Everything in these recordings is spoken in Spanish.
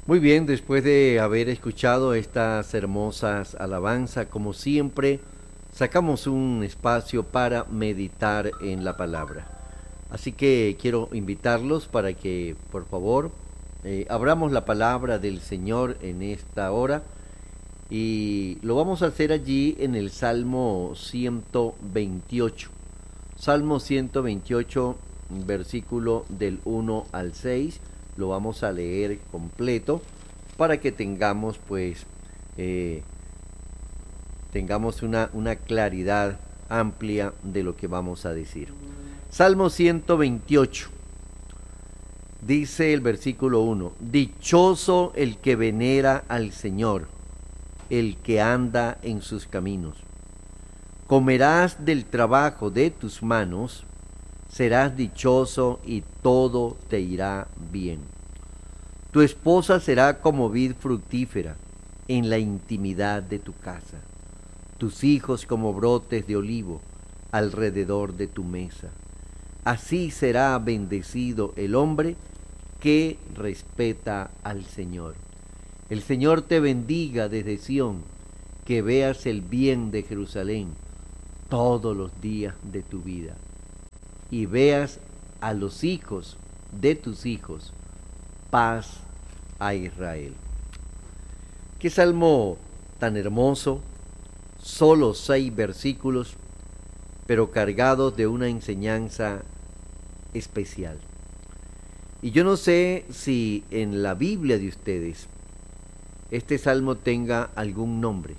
Muy bien, después de haber escuchado estas hermosas alabanzas, como siempre, sacamos un espacio para meditar en la palabra. Así que quiero invitarlos para que, por favor, abramos la palabra del Señor en esta hora y lo vamos a hacer allí en el Salmo 128. Salmo 128, versículo del 1 al 6. Lo vamos a leer completo para que tengamos eh, tengamos una claridad amplia de lo que vamos a decir. Salmo 128, dice el versículo 1: Dichoso el que venera al Señor, el que anda en sus caminos. Comerás del trabajo de tus manos, serás dichoso y todo te irá bien. Tu esposa será como vid fructífera en la intimidad de tu casa, tus hijos como brotes de olivo alrededor de tu mesa. Así será bendecido el hombre que respeta al Señor. El Señor te bendiga desde Sión, que veas el bien de Jerusalén todos los días de tu vida y veas a los hijos de tus hijos. Paz a Israel. Qué salmo tan hermoso, solo 6 versículos, pero cargados de una enseñanza especial. Y yo no sé si en la Biblia de ustedes este salmo tenga algún nombre.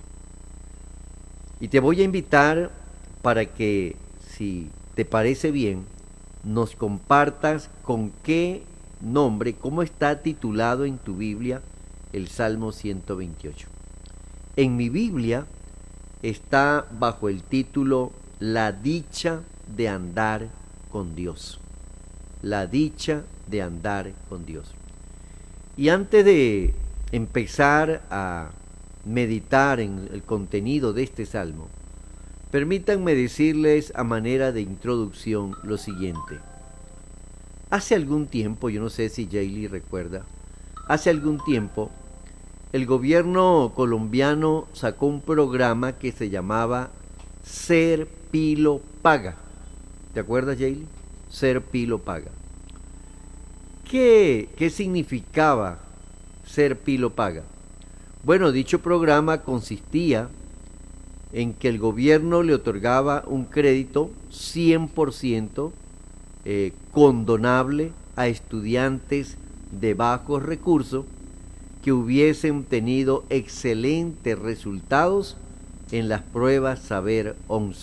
Y te voy a invitar para que, si te parece bien, nos compartas con qué nombre, cómo está titulado en tu Biblia el Salmo 128. En mi Biblia está bajo el título La dicha de andar con Dios. La dicha de andar con Dios. Y antes de empezar a meditar en el contenido de este salmo, permítanme decirles a manera de introducción lo siguiente. Hace algún tiempo, yo no sé si Jaylee recuerda, hace algún tiempo el gobierno colombiano sacó un programa que se llamaba Ser Pilo Paga. ¿Te acuerdas, Jaylee? Ser Pilo Paga. ¿Qué significaba Ser Pilo Paga? Bueno, dicho programa consistía en que el gobierno le otorgaba un crédito 100% condonable a estudiantes de bajos recursos que hubiesen tenido excelentes resultados en las pruebas Saber 11.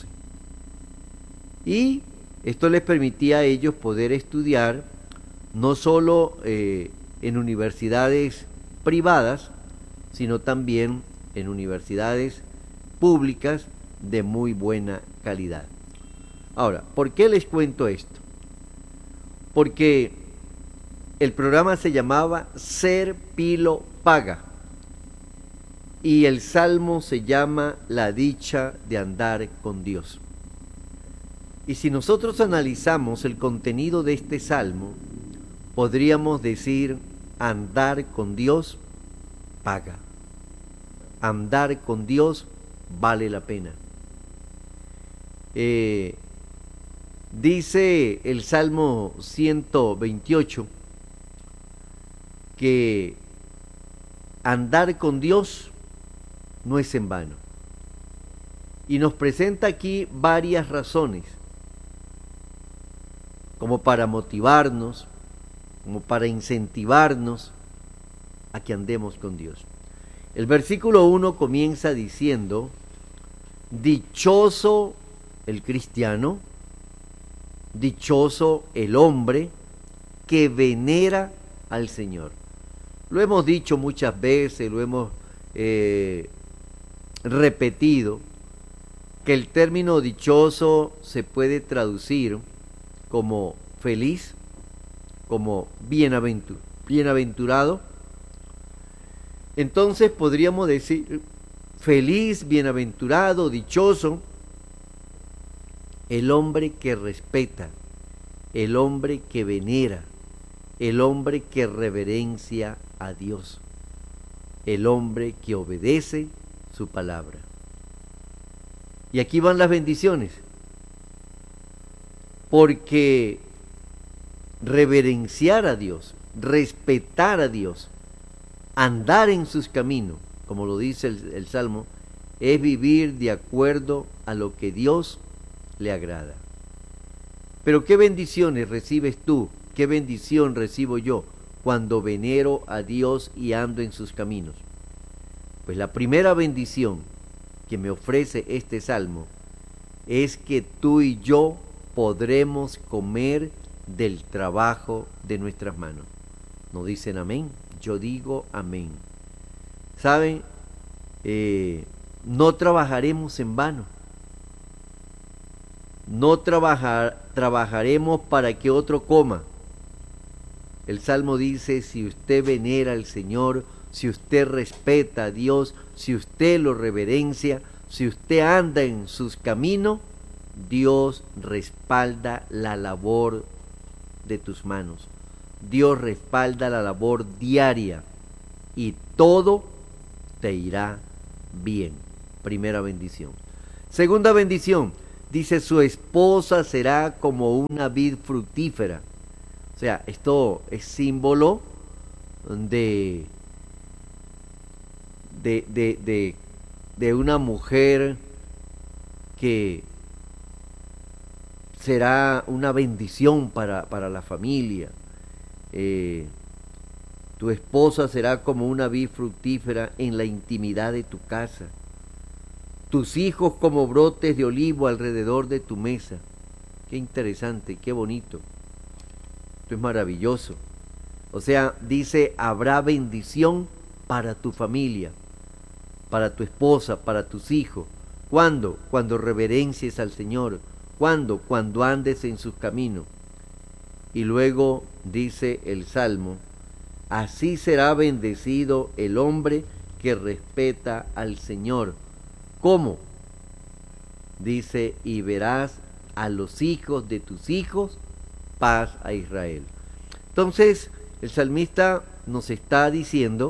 Y esto les permitía a ellos poder estudiar no solo en universidades privadas, sino también en universidades públicas de muy buena calidad. Ahora, ¿por qué les cuento esto? Porque el programa se llamaba Ser Pilo Paga y el salmo se llama La dicha de andar con Dios. Y si nosotros analizamos el contenido de este salmo, podríamos decir: andar con Dios paga. Andar con Dios vale la pena. Dice el Salmo 128 que andar con Dios no es en vano. Y nos presenta aquí varias razones, como para motivarnos, como para incentivarnos a que andemos con Dios. El versículo 1 comienza diciendo: dichoso el cristiano, dichoso el hombre que venera al Señor. Lo hemos dicho muchas veces, lo hemos repetido, que el término dichoso se puede traducir como feliz, como bienaventurado. Entonces podríamos decir: feliz, bienaventurado, dichoso el hombre que respeta, el hombre que venera, el hombre que reverencia a Dios. el hombre que obedece su palabra. Y aquí van las bendiciones, porque reverenciar a Dios, respetar a Dios, andar en sus caminos, como lo dice el Salmo, es vivir de acuerdo a lo que Dios le agrada. Pero ¿qué bendiciones recibes tú? ¿Qué bendición recibo yo cuando venero a Dios y ando en sus caminos? Pues la primera bendición que me ofrece este Salmo es que tú y yo podremos comer del trabajo de nuestras manos. ¿No dicen amén? Yo digo amén. ¿Saben? No trabajaremos en vano. No trabajaremos para que otro coma. El Salmo dice, si usted venera al Señor, si usted respeta a Dios, si usted lo reverencia, si usted anda en sus caminos, Dios respalda la labor de tus manos. Dios respalda la labor diaria y todo te irá bien. Primera bendición. Segunda bendición, dice, su esposa será como una vid fructífera. O sea, esto es símbolo de una mujer que será una bendición para la familia. Tu esposa será como una vid fructífera en la intimidad de tu casa. Tus hijos como brotes de olivo alrededor de tu mesa. Qué interesante, qué bonito. Esto es maravilloso. O sea, dice, habrá bendición para tu familia, para tu esposa, para tus hijos. ¿Cuándo? Cuando reverencies al Señor. ¿Cuándo? Cuando andes en sus caminos. Y luego dice el Salmo, así será bendecido el hombre que respeta al Señor. ¿Cómo? Dice, y verás a los hijos de tus hijos paz a Israel. Entonces, el salmista nos está diciendo,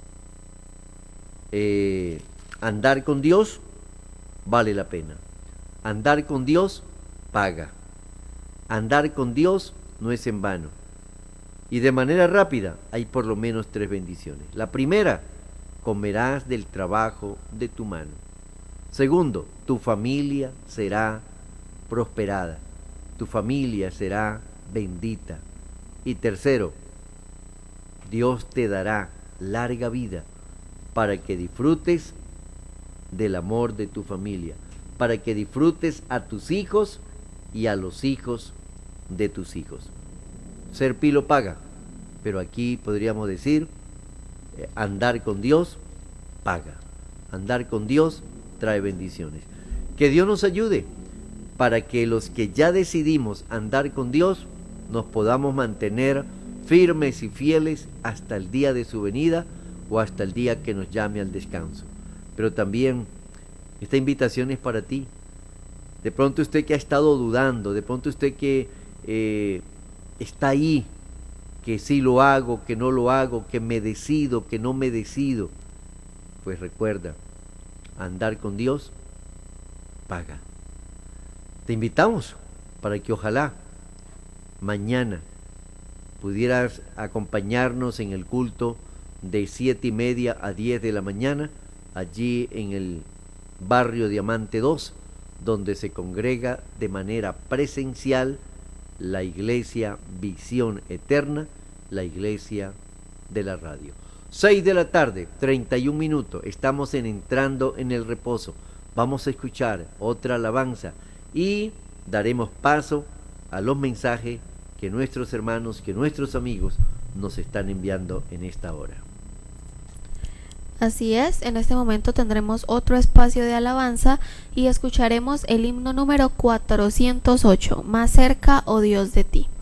andar con Dios vale la pena. Andar con Dios paga. Andar con Dios no es en vano. Y de manera rápida hay por lo menos 3 bendiciones. La primera, comerás del trabajo de tu mano. Segundo, tu familia será prosperada. Tu familia será bendita. Y tercero, Dios te dará larga vida para que disfrutes del amor de tu familia, para que disfrutes a tus hijos y a los hijos de tus hijos. Ser pilo paga, pero aquí podríamos decir, andar con Dios paga. Andar con Dios trae bendiciones. Que Dios nos ayude para que los que ya decidimos andar con Dios nos podamos mantener firmes y fieles hasta el día de su venida o hasta el día que nos llame al descanso. Pero también esta invitación es para ti. De pronto usted que ha estado dudando, de pronto usted que está ahí, que sí lo hago, que no lo hago, que me decido, que no me decido, pues recuerda, andar con Dios paga. Te invitamos para que ojalá mañana pudieras acompañarnos en el culto de 7:30 a 10 de la mañana, allí en el barrio Diamante 2, donde se congrega de manera presencial la Iglesia Visión Eterna, la Iglesia de la Radio. 6 de la tarde, 31 minutos, estamos entrando en el reposo. Vamos a escuchar otra alabanza y daremos paso a los mensajes que nuestros hermanos, que nuestros amigos nos están enviando en esta hora. Así es, en este momento tendremos otro espacio de alabanza y escucharemos el himno número 408, Más cerca, oh Dios, de ti.